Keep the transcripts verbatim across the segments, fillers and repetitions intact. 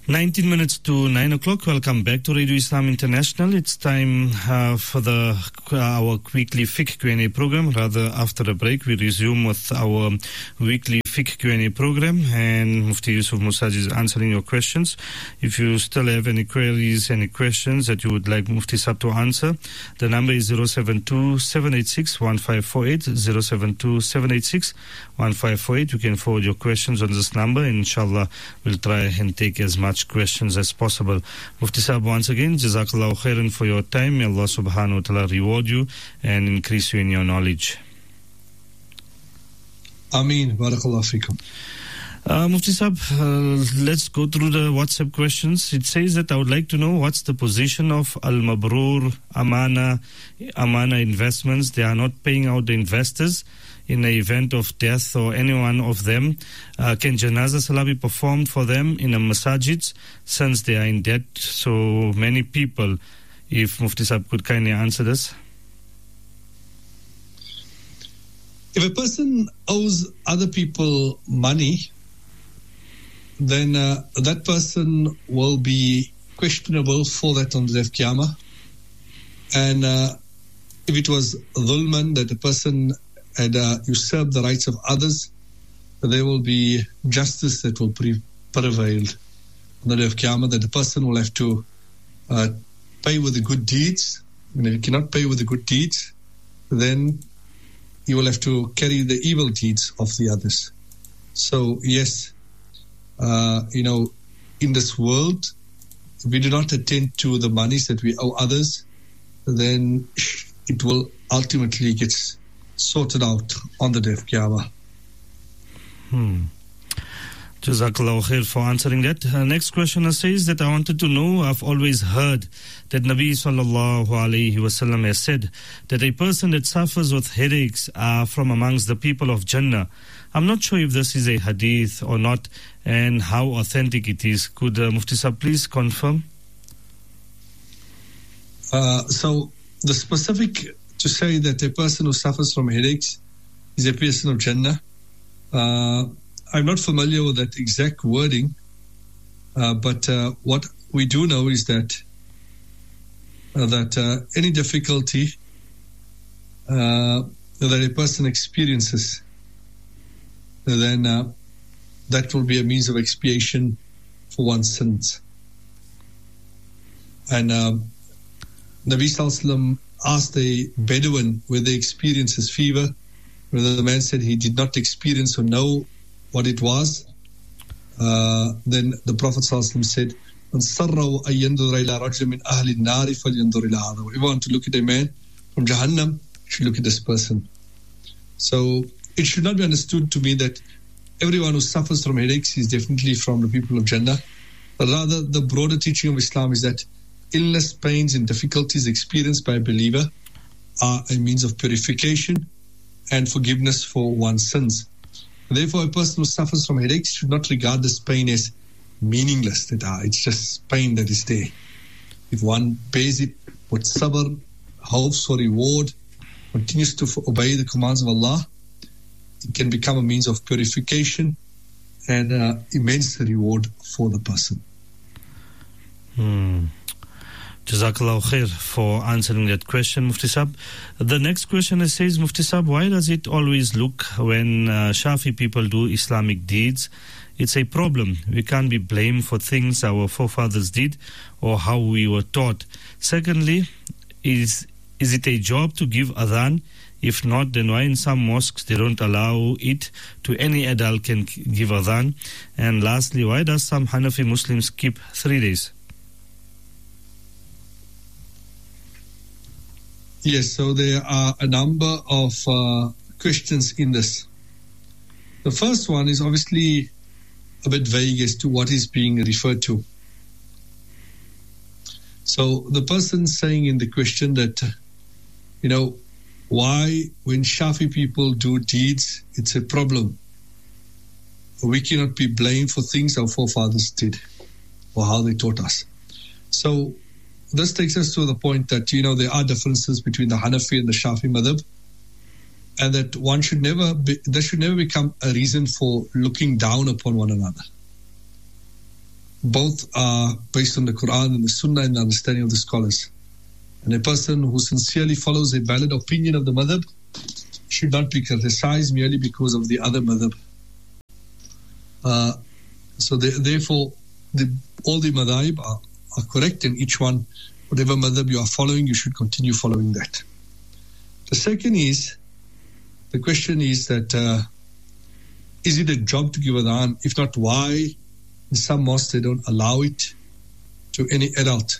nineteen minutes to nine o'clock. Welcome back to Radio Islam International. It's time uh, for the uh, our weekly fiqh Q and A program. Rather, after a break, we resume with our weekly fiqh Q and A program, and Mufti Yusuf Musaj is answering your questions. If you still have any queries, any questions that you would like Mufti Sahib to answer, the number is zero seven two, seven eight six, one five four eight, zero seven two, seven eight six, one five four eight. You can forward your questions on this number, and inshallah, we'll try and take as much questions as possible. Mufti Sahib, once again, Jazakallahu khairan for your time. May Allah subhanahu wa ta'ala reward you and increase you in your knowledge. Ameen. Barakallahu feekum. Uh, Mufti Sahib, uh, let's go through the WhatsApp questions. It says that I would like to know what's the position of Al-Mabrur, Amana, Amana investments. They are not paying out the investors in the event of death or any one of them. Uh, can Janazah Salah be performed for them in a masajid since they are in debt so many people? If Mufti Sahib could kindly answer this. If a person owes other people money, then uh, that person will be questionable for that on the day of Qiyamah. And uh, if it was dhulman, that the person had uh, usurped the rights of others, there will be justice that will pre- prevail on the day of Qiyamah, that the person will have to uh, pay with the good deeds. And if he cannot pay with the good deeds, then he will have to carry the evil deeds of the others. So, yes, uh, you know, in this world, if we do not attend to the monies that we owe others, then it will ultimately get sorted out on the day of Qiyamah. Hmm. Jazakallahu khair for answering that. Uh, next questioner says that I wanted to know, I've always heard that Nabi sallallahu alayhi wasallam has said that a person that suffers with headaches are from amongst the people of Jannah. I'm not sure if this is a hadith or not and how authentic it is. Could uh, Mufti Sahib please confirm? Uh, so the specific to say that a person who suffers from headaches is a person of Jannah, uh, I'm not familiar with that exact wording, uh, but uh, what we do know is that uh, that uh, any difficulty uh, that a person experiences, then uh, that will be a means of expiation for one's sins. And uh, Nabi Sallallahu Alaihi Wasallam asked a Bedouin whether he experiences fever, whether the man said he did not experience or know what it was. Uh, then the Prophet ﷺ said, if you want to look at a man from Jahannam, you should look at this person. So it should not be understood to mean that everyone who suffers from headaches is definitely from the people of Jannah. But rather, the broader teaching of Islam is that illness, pains and difficulties experienced by a believer are a means of purification and forgiveness for one's sins. Therefore, a person who suffers from headaches should not regard this pain as meaningless. That ah, it's just pain that is there. If one bears it with sabr, hopes for reward, continues to obey the commands of Allah, it can become a means of purification and uh, immense reward for the person. Hmm. Jazakallahu khair for answering that question, Mufti Sahib. The next question says, Mufti Sahib, why does it always look when uh, Shafi people do Islamic deeds? It's a problem. We can't be blamed for things our forefathers did or how we were taught. Secondly, is is it a job to give adhan? If not, then why in some mosques they don't allow it to any adult can give adhan? And lastly, why does some Hanafi Muslims keep three days? Yes, so there are a number of uh, questions in this. The first one is obviously a bit vague as to what is being referred to. So the person saying in the question that, you know, why when Shafi people do deeds, it's a problem. We cannot be blamed for things our forefathers did or how they taught us. So this takes us to the point that, you know, there are differences between the Hanafi and the Shafi madhab, and that one should never be, there should never become a reason for looking down upon one another. both are based on the Quran and the Sunnah and the understanding of the scholars. And a person who sincerely follows a valid opinion of the madhab should not be criticized merely because of the other madhab. Uh, so they, therefore, the, all the madhaib are, are correct, and each one, whatever madhab you are following, you should continue following that. The second is, the question is that, uh, is it a job to give adhan? If not, why? In some mosques, they don't allow it to any adult.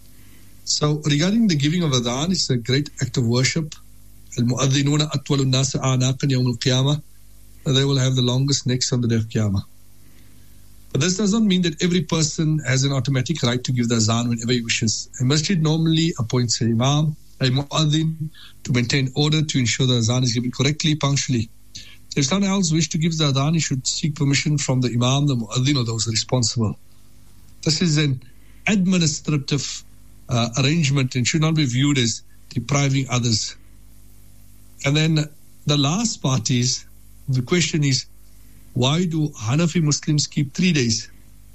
So regarding the giving of adhan, it's a great act of worship. Al-mu'adhinuna atwalu nasa a'naqan yawm al-qiyamah. They will have the longest necks on the day of Qiyamah. But this does not mean that every person has an automatic right to give the azan whenever he wishes. A masjid normally appoints an imam, a mu'adhin, to maintain order, to ensure the azan is given correctly, punctually. If someone else wishes to give the adhan, he should seek permission from the imam, the mu'adhin, or those responsible. This is an administrative uh, arrangement and should not be viewed as depriving others. And then the last part is, the question is, why do Hanafi Muslims keep three days?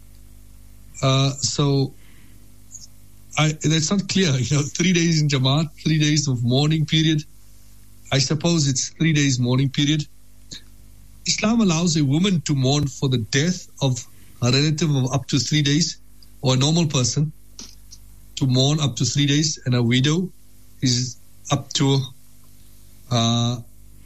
Uh, so I, that's not clear. You know, three days in Jamaat, three days of mourning period. I suppose it's three days mourning period. Islam allows a woman to mourn for the death of a relative of up to three days, or a normal person to mourn up to three days, and a widow is up to uh,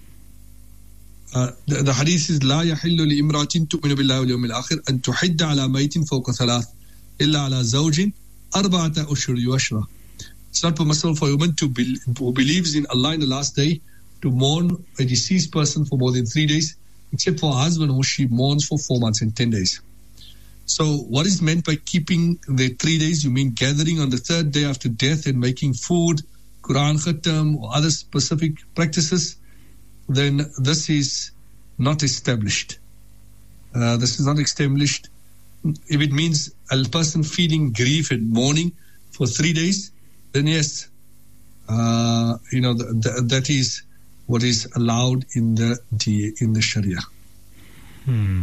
uh, the, the hadith is لا يحل لامرأة تؤمن بالله واليوم الآخر أن تحد على ميت فوق ثلاث إلا على زوج أربعة أشهر وعشرة. It's not permissible for a woman to be, who believes in Allah in the last day to mourn a deceased person for more than three days, except for her husband, who she mourns for four months and ten days. So what is meant by keeping the three days? You mean gathering on the third day after death and making food, Quran Khatam, or other specific practices? Then this is not established. Uh, this is not established. If it means a person feeling grief and mourning for three days, then yes, uh, you know, th- th- that is what is allowed in the, the in the Sharia. Hmm.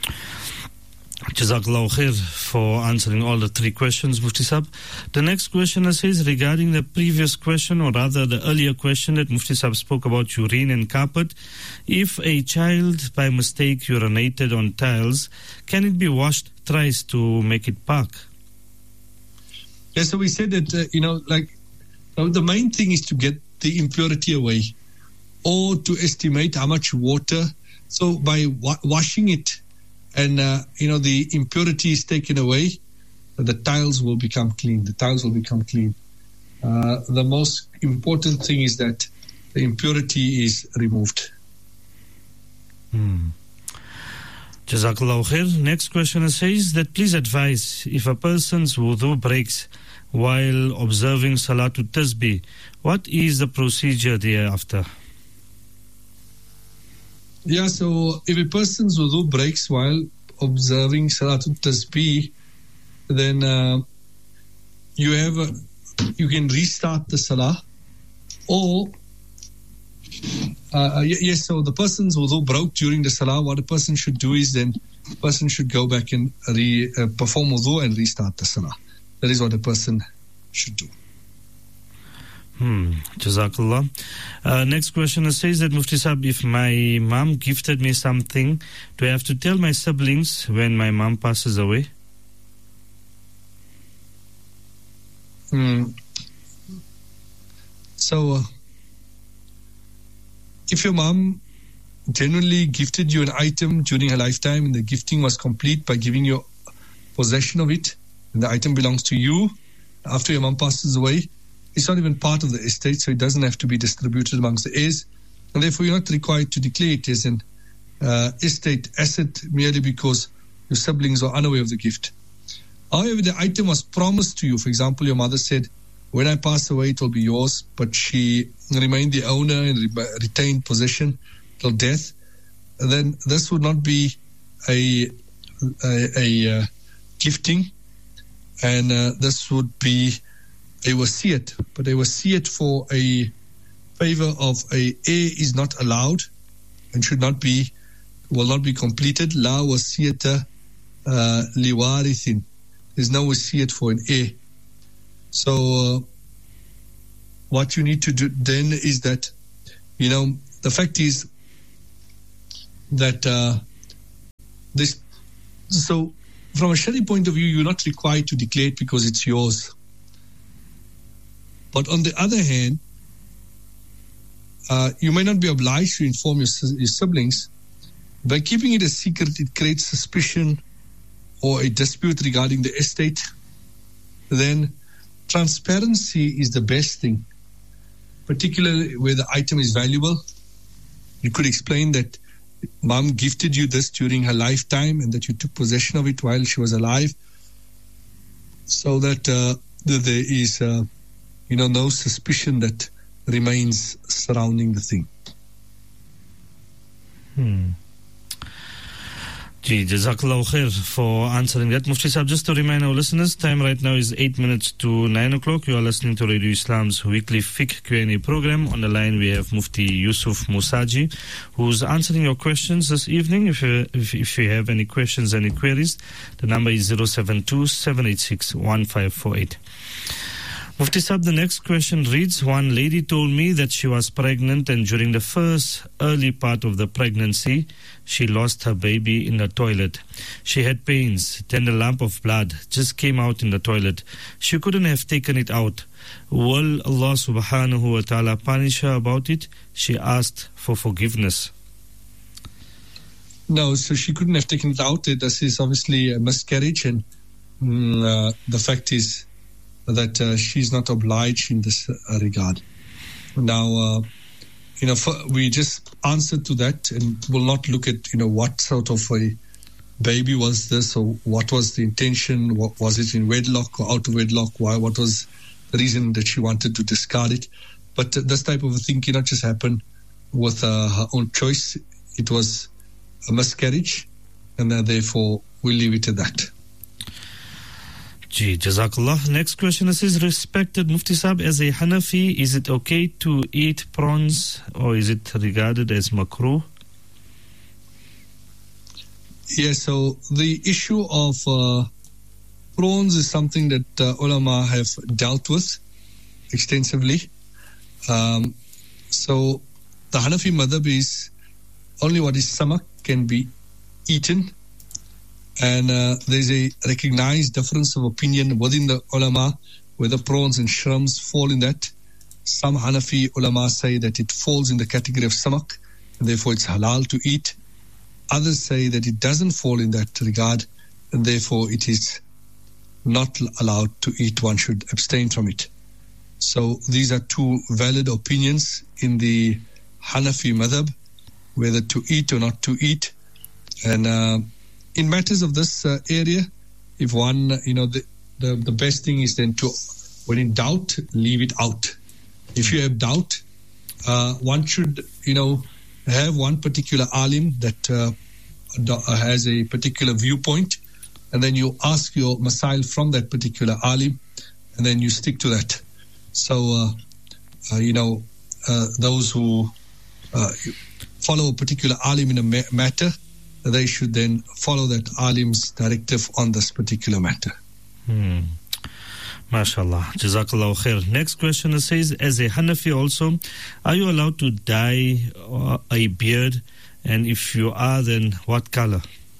Jazakallah khair for answering all the three questions, Mufti Sahib. The next question says, regarding the previous question, or rather the earlier question that Mufti Sahib spoke about urine and carpet, if a child by mistake urinated on tiles, can it be washed thrice to make it park? Yeah, so we said that, uh, you know, like, uh, the main thing is to get the impurity away, or to estimate how much water. So by wa- washing it, and, uh, you know, the impurity is taken away, the tiles will become clean. The tiles will become clean. Uh, the most important thing is that the impurity is removed. Hmm. Jazakallah khair. Next question says that please advise, if a person's wudu breaks while observing Salatul Tasbih, what is the procedure thereafter? Yeah, so if a person's wudu breaks while observing Salatul Tasbih, then uh, you have a, you can restart the Salah, or uh, yes, so the person's wudu broke during the Salah. What a person should do is then the person should go back and re, uh, perform wudu and restart the Salah. That is what a person should do. Hmm, Jazakallah. Uh, next question says that Mufti Sahib, if my mom gifted me something, do I have to tell my siblings when my mom passes away? Hmm. So, uh, if your mom genuinely gifted you an item during her lifetime and the gifting was complete by giving you possession of it, and the item belongs to you after your mom passes away, it's not even part of the estate, so it doesn't have to be distributed amongst the heirs, and therefore you're not required to declare it as an uh, estate asset merely because your siblings are unaware of the gift. However, the item was promised to you. For example, your mother said, when I pass away, it will be yours, but she remained the owner and re- retained possession till death. Then this would not be a, a, a uh, gifting, and uh, this would be a wasiyat. But a wasiyat for a favor of a heir is not allowed and should not be, will not be completed. La wasiyata uh, liwarithin. there's no wasiyat for an heir. So uh, what you need to do then is that, you know, the fact is that uh, this, so from a Shari point of view, you're not required to declare it because it's yours. But on the other hand, uh, you may not be obliged to inform your, your siblings. By keeping it a secret, it creates suspicion or a dispute regarding the estate. Then transparency is the best thing, particularly where the item is valuable. You could explain that Mom gifted you this during her lifetime and that you took possession of it while she was alive, so that uh, there is uh, you know, no suspicion that remains surrounding the thing. Hmm. Gee, Jazakallah khair for answering that. Mufti Sahib, just to remind our listeners, time right now is eight minutes to nine o'clock. You are listening to Radio Islam's weekly fiqh Q and A program. On the line we have Mufti Yusuf Musaji, who's answering your questions this evening. If you, if, if you have any questions, any queries, the number is zero seven two, seven eight six, one five four eight. Mufti Sahib, the next question reads, one lady told me that she was pregnant and during the first early part of the pregnancy, she lost her baby in the toilet. She had pains, then a lump of blood just came out in the toilet. She couldn't have taken it out. Will Allah subhanahu wa ta'ala punish her about it? She asked for forgiveness. No, so she couldn't have taken it out. This is obviously a miscarriage, and mm, uh, the fact is that uh, she's not obliged in this uh, regard. Now, uh, you know, for, we just answered to that and will not look at, you know, what sort of a baby was this, or what was the intention, what, was it in wedlock or out of wedlock, why, what was the reason that she wanted to discard it. But uh, this type of a thing cannot just happen with uh, her own choice. It was a miscarriage, and uh, therefore we'll leave it at that. Gee, Jazakallah. Next question says, respected Mufti Sahib, as a Hanafi, is it okay to eat prawns or is it regarded as makruh? Yeah, so the issue of uh, prawns is something that uh, ulama have dealt with extensively. Um, so the Hanafi madhab is only what is samak can be eaten. And uh, there's a recognized difference of opinion within the ulama whether prawns and shrimps fall in that. Some Hanafi ulama say that it falls in the category of samak, and therefore it's halal to eat. Others say that it doesn't fall in that regard, and therefore it is not allowed to eat. One should abstain from it. So these are two valid opinions in the Hanafi madhab, whether to eat or not to eat. And uh, in matters of this uh, area, if one, uh, you know, the, the the best thing is then to, when in doubt, leave it out. If you have doubt, uh, one should, you know, have one particular alim that uh, has a particular viewpoint, and then you ask your masail from that particular alim, and then you stick to that. So, uh, uh, you know, uh, those who uh, follow a particular alim in a ma- matter, they should then follow that alim's directive on this particular matter. Hmm. MashaAllah. Jazakallah khair. Next question says, as a Hanafi also, are you allowed to dye a beard? And if you are, then what color?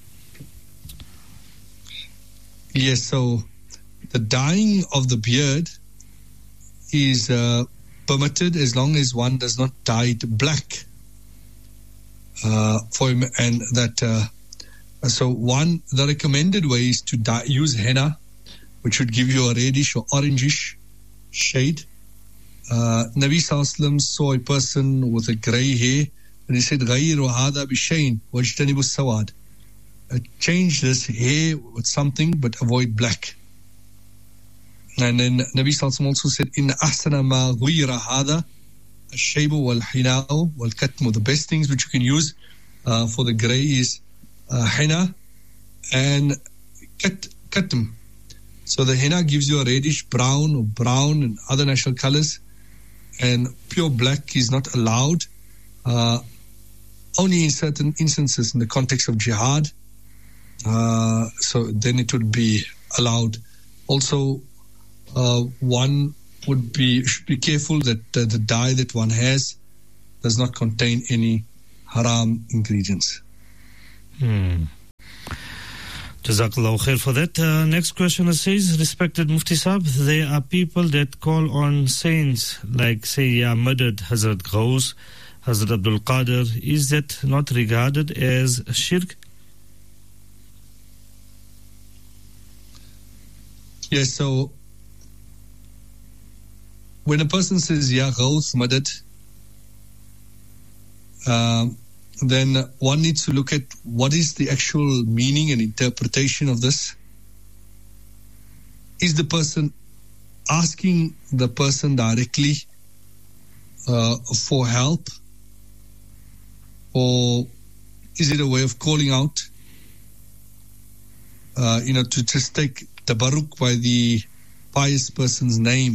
Yes, so the dyeing of the beard is uh, permitted as long as one does not dye it black. Uh, for him, and that uh, so one the recommended way is to dye, use henna, which would give you a reddish or orangish shade. Uh, Nabi Sallallahu Alaihi Wasallam saw a person with a grey hair, and he said, "Ghayru hada bishayn wajtanibu sawad." Change this hair with something, but avoid black. And then Nabi Sallallahu Alaihi Wasallam also said, "Inna ahsana ma ghayra hada." Shaybu wal hina'u wal katmu. The best things which you can use uh, for the grey is uh, henna and kat, katm. So the henna gives you a reddish brown or brown and other natural colors, and pure black is not allowed, uh, only in certain instances in the context of jihad. Uh, so then it would be allowed. Also, uh, one would be should be careful that uh, the dye that one has does not contain any haram ingredients. Hmm. Jazakallah khair for that. Uh, next question says, respected Mufti Sahib, there are people that call on saints like, say, Ya Madad, Hazrat Ghaus, Hazrat Abdul Qadir. Is that not regarded as shirk? Yes, so when a person says Ya Ghaus, Madad, um, then one needs to look at what is the actual meaning and interpretation of this. Is the person asking the person directly uh, for help, or is it a way of calling out, uh, you know, to just take tabarruk by the pious person's name?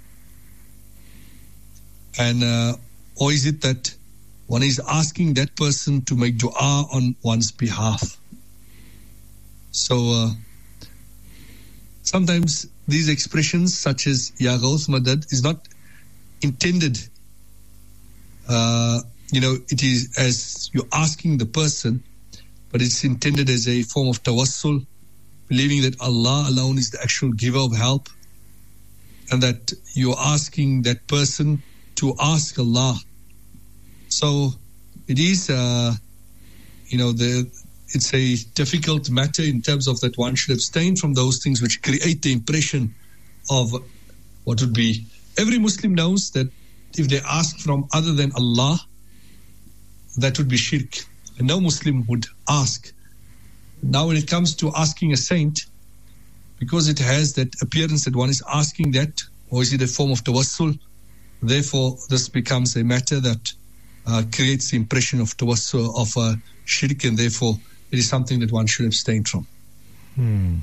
And uh, or is it that one is asking that person to make dua on one's behalf? So uh, sometimes these expressions such as Ya Ghaus Madad is not intended, uh, you know, it is as you're asking the person, but it's intended as a form of tawassul, believing that Allah alone is the actual giver of help, and that you're asking that person to ask Allah. So it is, uh, you know, the, it's a difficult matter in terms of that one should abstain from those things which create the impression of what would be. Every Muslim knows that if they ask from other than Allah, that would be shirk. And no Muslim would ask. Now when it comes to asking a saint, because it has that appearance that one is asking that, or is it a form of tawassul, therefore this becomes a matter that Uh, creates the impression of tawassul, of uh, shirk, and therefore it is something that one should abstain from. Hmm.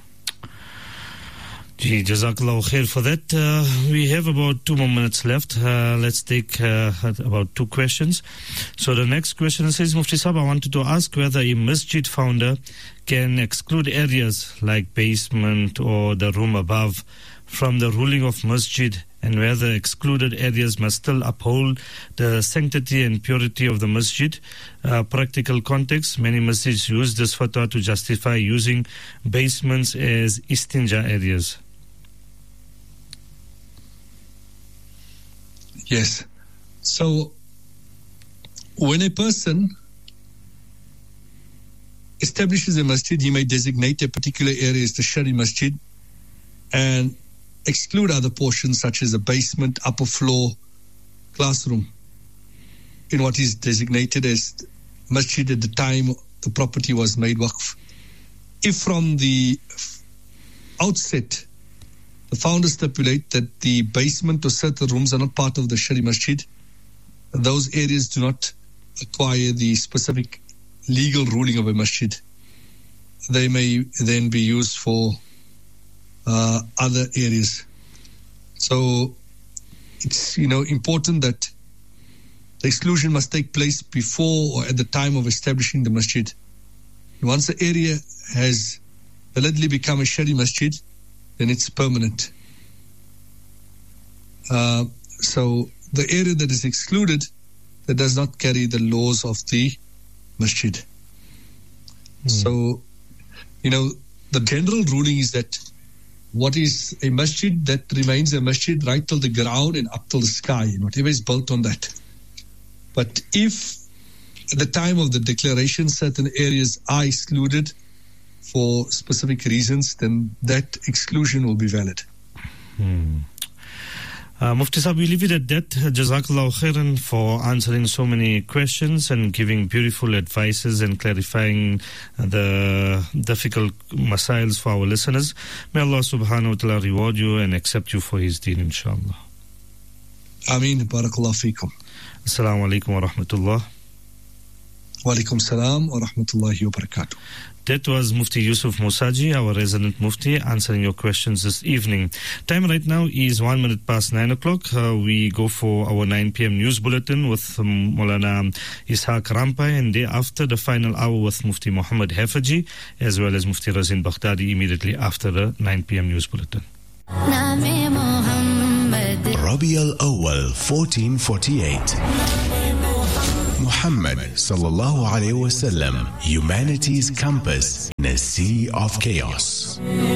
Gee, Jazakallah khair for that. Uh, we have about two more minutes left. Uh, let's take uh, about two questions. So the next question says, Mufti Sahib, I wanted to ask whether a masjid founder can exclude areas like basement or the room above from the ruling of masjid, and whether excluded areas must still uphold the sanctity and purity of the masjid. Uh, practical context, many masjids use this fatwa to justify using basements as istinja areas. Yes. So when a person establishes a masjid, he may designate a particular area as the Shari Masjid and exclude other portions such as the basement, upper floor, classroom in what is designated as masjid at the time the property was made waqf. If from the outset the founders stipulate that the basement or certain rooms are not part of the Shari Masjid, those areas do not acquire the specific legal ruling of a masjid. They may then be used for Uh, other areas. So it's, you know, important that the exclusion must take place before or at the time of establishing the masjid. And once the area has validly become a Shari Masjid, then it's permanent. Uh, so the area that is excluded, that does not carry the laws of the masjid. Mm. So, you know, the general ruling is that what is a masjid, that remains a masjid right till the ground and up till the sky, and whatever is built on that. But if at the time of the declaration certain areas are excluded for specific reasons, then that exclusion will be valid. Hmm. Uh, Mufti Sahib, we leave it at that. Jazakallah khairan for answering so many questions and giving beautiful advices and clarifying the difficult masails for our listeners. May Allah subhanahu wa ta'ala reward you and accept you for His deen, inshallah. Ameen. Barakallah feekum. Assalamu alaikum wa rahmatullah. Wa alaikum salam wa rahmatullahi wa barakatuh. That was Mufti Yusuf Musaji, our resident Mufti, answering your questions this evening. Time right now is one minute past nine o'clock. Uh, we go for our nine p.m. news bulletin with um, Maulana Ishaq Rampai, and thereafter the final hour with Mufti Muhammad Hafaji, as well as Mufti Razin Baghdadi immediately after the nine p.m. news bulletin. Rabi al-Awwal fourteen forty-eight. Muhammad sallallahu alayhi wa sallam, humanity's compass in a sea of chaos.